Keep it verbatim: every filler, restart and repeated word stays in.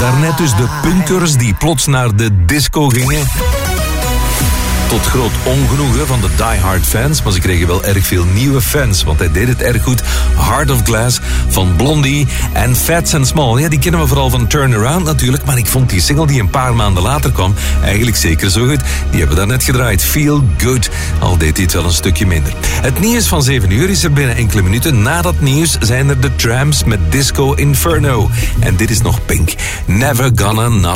daarnet dus de punkers die plots naar de disco gingen. Tot groot ongenoegen van de diehard fans, maar ze kregen wel erg veel nieuwe fans, want hij deed het erg goed. Heart of Glass van Blondie en Fats and Small. Ja, die kennen we vooral van Turnaround natuurlijk, maar ik vond die single die een paar maanden later kwam eigenlijk zeker zo goed. Die hebben we daarnet gedraaid. Feel Good, al deed hij het wel een stukje minder. Het nieuws van zeven uur is er binnen enkele minuten. Na dat nieuws zijn er de Tramps met Disco Inferno. En dit is nog Pink. Never Gonna Not